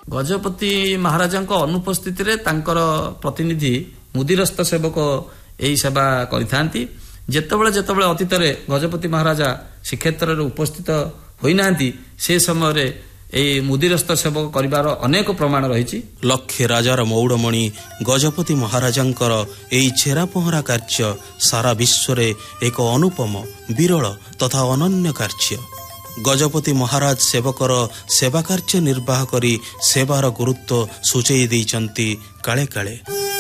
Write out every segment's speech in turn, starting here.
ଗଜପତି ମହାରାଜାଙ୍କ ଅନୁପସ୍ଥିତିରେ ତାଙ୍କର ପ୍ରତିନିଧି ମୁଦିରସ୍ତ ସେବକ ଏହି ସେବା କରିଥାନ୍ତି। ଯେତେବେଳେ ଅତୀତରେ ଗଜପତି ମହାରାଜା ଶ୍ରୀକ୍ଷେତ୍ରରେ ଉପସ୍ଥିତ ହୋଇନାହାନ୍ତି ସେ ସମୟରେ ଏହି ମୁଦିରସ୍ତ ସେବକ କରିବାର ଅନେକ ପ୍ରମାଣ ରହିଛି। ଲକ୍ଷେ ରାଜାର ମଉଡ଼ମଣି ଗଜପତି ମହାରାଜାଙ୍କର ଏହି ଛେରା ପହଁରା କାର୍ଯ୍ୟ ସାରା ବିଶ୍ୱରେ ଏକ ଅନୁପମ ବିରଳ ତଥା ଅନନ୍ୟ କାର୍ଯ୍ୟ। ଗଜପତି ମହାରାଜ ସେବକର ସେବା କାର୍ଯ୍ୟ ନିର୍ବାହ କରି ସେବାର ଗୁରୁତ୍ୱ ସୂଚାଇ ଦେଇଛନ୍ତି କାଳେ କାଳେ।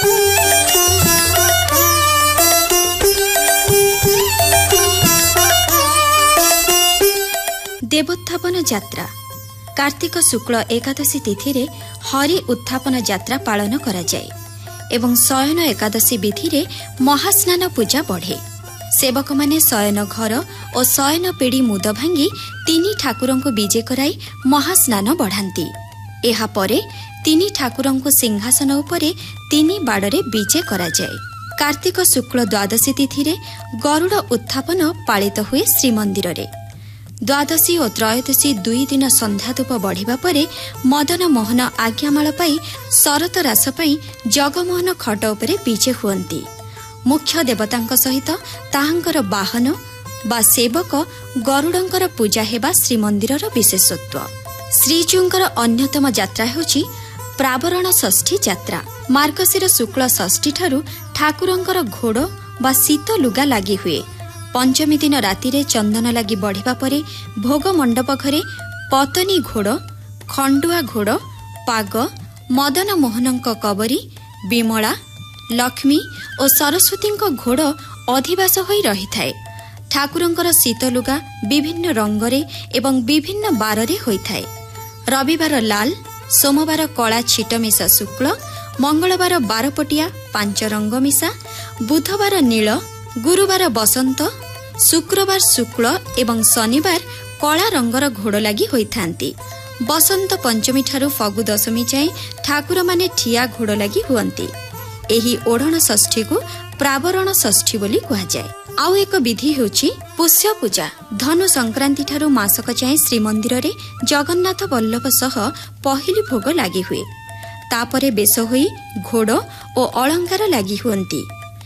ଦେବୋତ୍ଥାପନ ଯାତ୍ରା कार्तिक शुक्ल एकादशी तिथि रे हरि उत्थापन यात्रा पालन कराଯାଏ एवं शयन एकादशी विधि रे महास्नान पूजा बढ़े। सेवक माने शयन घर और शयन पीढ़ी मुद भांगी तीन ठाकुरं को विजे कराई महास्नान बढ़ाती। एहा परे तीन ठाकुरं को सिंहासन उपरे तीन बाड़े विजे कराଯାଏ। कार्तिक शुक्ल द्वादशी तिथि रे गरुड़ उत्थापन पालित हुए श्रीमंदिर रे। द्वादशी और त्रयोदशी 2 दिन संध्याधूप बढ़िबा परे मदन मोहन आज्ञामाल पाई शरत रास पाई जगमोहन खट उपरे विजे हुअंती। मुख्य देवतांक सहित ताहांकर वाहन बा सेवक गरुड़ंकर पूजा हेबा श्रीमंदिरर विशेषत्व। श्रीजूंकर अन्यतम यात्रा हेउची प्रावरण षष्ठी यात्रा। मार्गशीर शुक्ल षष्ठी ठारू ठाकुरंकर घोड़ बा शीत लुगा लागि हुए। पंचमी दिन राति रे चंदन लगी बढ़िबा परे भोग मंडप घरे पतनी घोड़, खंडुआ घोड़, पाग, मदन मोहनंक कबरी, विमला, लक्ष्मी और सरस्वती घोड़ अधिवास होई रही थाए। ठाकुरंकर शीतलुगा विभिन्न रंगरे एवं विभिन्न बाररे होई थाए। रविवार लाल, सोमवार कला छिटमिशा शुक्ल, मंगलवार बारपटिया 5 रंग मिशा, बुधवार नील, गुरुवार बसंत, शुक्रवार शुक्ल एवं शनिवार कला रंगर घोड़ लगी होइथांती। बसंत पंचमी ठारू फगु दशमी जाए ठाकुर माने ठिया घोड़ लगी हुअंती। एही ओढ़ण षष्ठी को प्रावरण षष्ठी बोली कहा जाए। आउ एक विधि हेउची पुष्य पूजा। धनु संक्रांति ठारू मासक जाए श्रीमंदिर रे जगन्नाथ वल्लभ सह पहिली भोग लगी हुए। तापरे बेश होई घोड़ और अलंकार लगी हुअंती।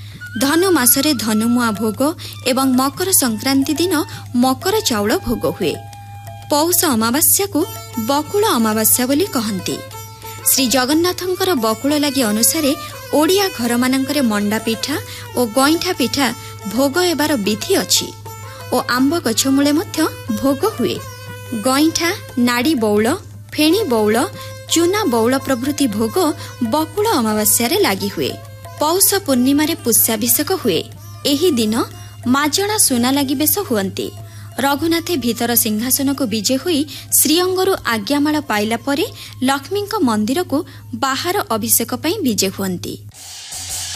धनु मासरे धनुमुआ भोग एवं मकर संक्रांति दिन मकर चाउल भोग हुए। पौष अमावास्या को बकुल अमावास्या बोली कहंती। श्री जगन्नाथंकर बकुल लगी अनुसारे ओडिया घर मानंकरे मंडा पिठा और गईठा पिठा भोग हेबार विधि अछि और आंब गछ मूले मध्य भोग हुए। गईठा, नाड़ी बौल, फेणी बौल, चूना बौल प्रभृति भोग बकुल अमावास्या रे लागि हुए। पौष पूर्णिमा रे पुष्याभिषेक हुए। एही दिन माजणा सुना लगी बेश हुअंती। रघुनाथे भीतर सिंहासन को विजे हुई श्रीअंगरु आज्ञामाल पाइला परे लक्ष्मी मंदिर को बाहर अभिषेक पई विजे हुअंती।